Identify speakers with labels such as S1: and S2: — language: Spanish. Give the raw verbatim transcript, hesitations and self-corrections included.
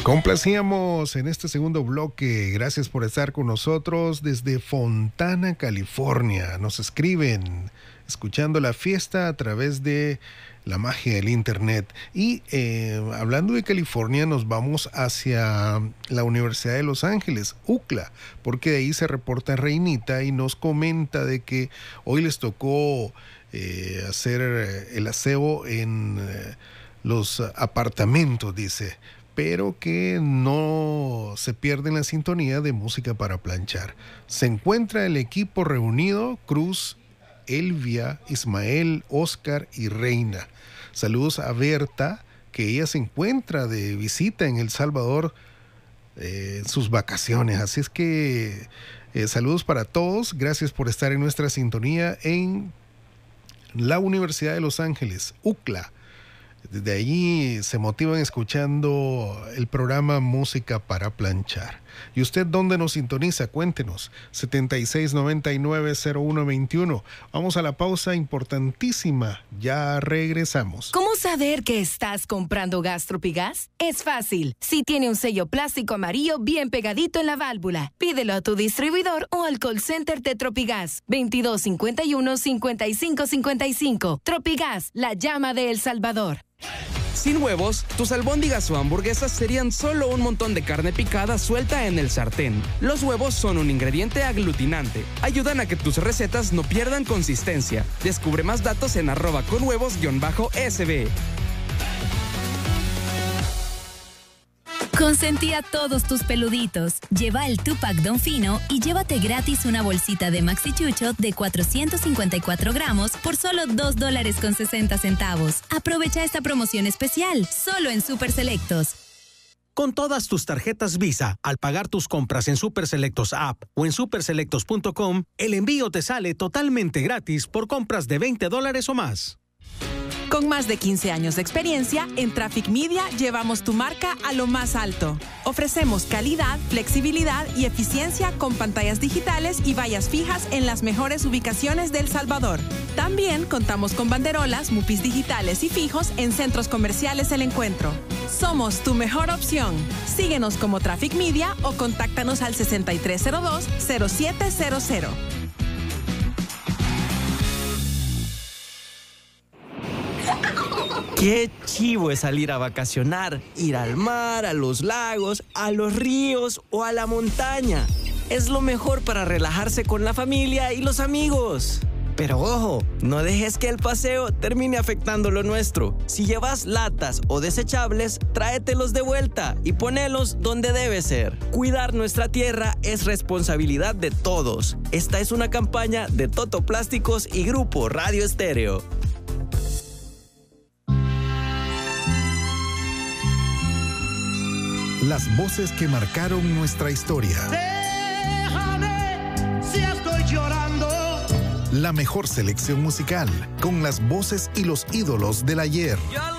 S1: Complacíamos en este segundo bloque. Gracias por estar con nosotros desde Fontana, California. Nos escriben escuchando la fiesta a través de la magia del internet. Y eh, hablando de California, nos vamos hacia la Universidad de Los Ángeles, U C L A, porque de ahí se reporta Reinita y nos comenta de que hoy les tocó eh, hacer el aseo en eh, los apartamentos, dice, pero que no se pierden la sintonía de música para planchar. Se encuentra el equipo reunido: Cruz, Elvia, Ismael, Oscar y Reina. Saludos a Berta, que ella se encuentra de visita en El Salvador eh, en sus vacaciones. Así es que eh, saludos para todos. Gracias por estar en nuestra sintonía en la Universidad de Los Ángeles, U C L A. Desde allí se motivan escuchando el programa Música para Planchar. ¿Y usted dónde nos sintoniza? Cuéntenos. setenta y seis noventa y nueve cero uno veintiuno. Vamos a la pausa importantísima. Ya regresamos.
S2: ¿Cómo saber que estás comprando gas Tropigas? Es fácil. Si tiene un sello plástico amarillo bien pegadito en la válvula, pídelo a tu distribuidor o al call center de Tropigas. veintidós cincuenta y uno cincuenta y cinco cincuenta y cinco. Tropigas, la llama de El Salvador.
S3: Sin huevos, tus albóndigas o hamburguesas serían solo un montón de carne picada suelta en el sartén. Los huevos son un ingrediente aglutinante. Ayudan a que tus recetas no pierdan consistencia. Descubre más datos en arroba con huevos guión bajo S B.
S4: Consentí a todos tus peluditos. Lleva el Tupac Don Fino y llévate gratis una bolsita de Maxi Chucho de cuatrocientos cincuenta y cuatro gramos por solo dos dólares con sesenta centavos. Aprovecha esta promoción especial, solo en Super Selectos.
S5: Con todas tus tarjetas Visa, al pagar tus compras en Super Selectos App o en super selectos punto com, el envío te sale totalmente gratis por compras de veinte dólares o más.
S6: Con más de quince años de experiencia, en Traffic Media llevamos tu marca a lo más alto. Ofrecemos calidad, flexibilidad y eficiencia con pantallas digitales y vallas fijas en las mejores ubicaciones de El Salvador. También contamos con banderolas, mupis digitales y fijos en centros comerciales El Encuentro. Somos tu mejor opción. Síguenos como Traffic Media o contáctanos al sesenta y tres cero dos cero siete cero cero.
S7: Qué chivo es salir a vacacionar, ir al mar, a los lagos, a los ríos o a la montaña. Es lo mejor para relajarse con la familia y los amigos. Pero ojo, no dejes que el paseo termine afectando lo nuestro. Si llevas latas o desechables, tráetelos de vuelta y ponelos donde debe ser. Cuidar nuestra tierra es responsabilidad de todos. Esta es una campaña de Toto Plásticos y Grupo Radio Estéreo.
S8: Las voces que marcaron nuestra historia.
S9: Déjame si estoy llorando.
S8: La mejor selección musical, con las voces y los ídolos del ayer.
S9: Yo